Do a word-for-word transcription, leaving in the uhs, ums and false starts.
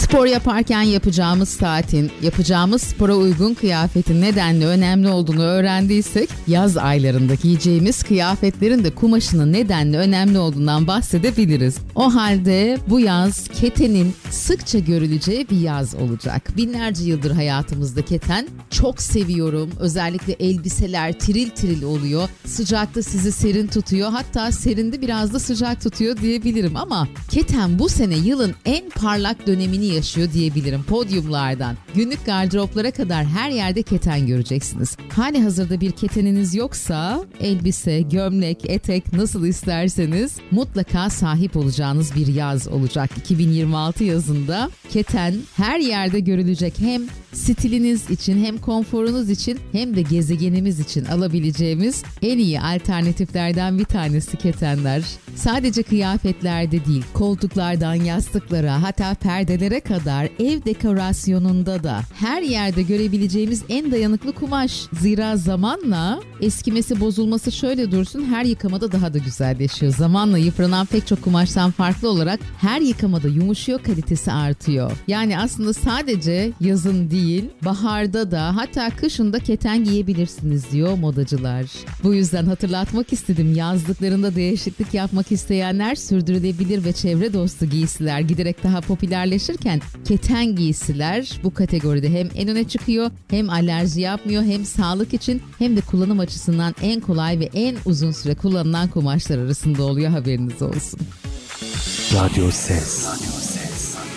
Spor yaparken yapacağımız saatin, yapacağımız spora uygun kıyafetin nedenle önemli olduğunu öğrendiysek, yaz aylarında giyeceğimiz kıyafetlerin de kumaşının nedenle önemli olduğundan bahsedebiliriz. O halde bu yaz ketenin sıkça görüleceği bir yaz olacak. Binlerce yıldır hayatımızda keten çok seviyorum. Özellikle elbiseler tiril tiril oluyor. Sıcakta sizi serin tutuyor. Hatta serinde biraz da sıcak tutuyor diyebilirim ama keten bu sene yılın en parlak dönemini yaşıyor diyebilirim. Podyumlardan günlük gardıroplara kadar her yerde keten göreceksiniz. Hali hazırda bir keteniniz yoksa elbise, gömlek, etek nasıl isterseniz mutlaka sahip olacağınız bir yaz olacak. iki bin yirmi altı yazında keten her yerde görülecek. Hem stiliniz için hem konforunuz için hem de gezegenimiz için alabileceğimiz en iyi alternatiflerden bir tanesi ketenler. Sadece kıyafetlerde değil, koltuklardan yastıklara hatta perdelere kadar ev dekorasyonunda da her yerde görebileceğimiz en dayanıklı kumaş. Zira zamanla eskimesi, bozulması şöyle dursun, her yıkamada daha da güzelleşiyor. Zamanla yıpranan pek çok kumaştan farklı olarak her yıkamada yumuşuyor, kalitesi artıyor. Yani aslında sadece yazın değil, baharda da hatta kışın da keten giyebilirsiniz diyor modacılar. Bu yüzden hatırlatmak istedim, yazlıklarında değişiklik yapmak isteyenler sürdürülebilir ve çevre dostu giysiler giderek daha popülerleşirken keten giysiler bu kategoride hem en öne çıkıyor, hem alerji yapmıyor, hem sağlık için hem de kullanım açısından en kolay ve en uzun süre kullanılan kumaşlar arasında oluyor, haberiniz olsun. Radyo Ses.